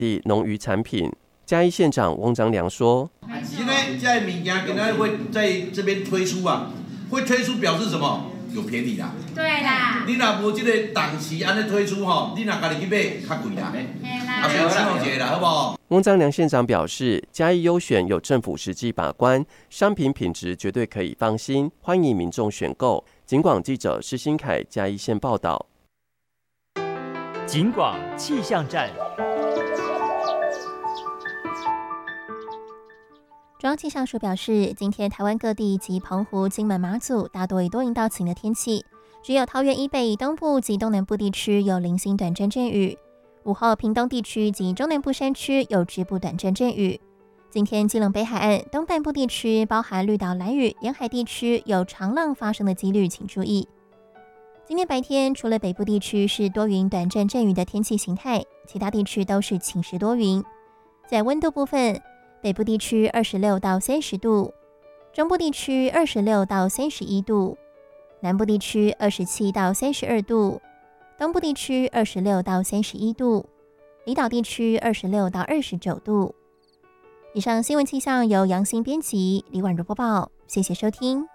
地农渔产品。嘉义县长翁章良说：“ 现在这物件跟他会在这边推出啊，会推出表示什么？有便宜啦。对啦，你若无这个档期安尼推出吼，你若家己去买较贵啦。啊，先希望一个啦，好不好？” 翁章良县长表示，嘉义优选有政府实际把关，商品品质绝对可以放心，欢迎民众选购。警广记者施新凯嘉义县报道。 警广气象站。 中央气象署表示，今天台湾各地及澎湖、金门、马祖大多以多云到晴的天气，只有桃园以北、东部及东南部地区有零星短暂阵雨。午后，屏东地区及中南部山区有局部短暂阵雨。今天基隆北海岸东半部地区，包含绿岛、兰屿沿海地区有长浪发生的几率，请注意。今天白天，除了北部地区是多云短暂阵雨的天气形态，其他地区都是晴时多云。在温度部分，北部地区26到30度，中部地区26到31度，南部地区27到32度，东部地区26到31度，离岛地区26到29度。以上新闻气象由杨欣编辑，李婉如播报，谢谢收听。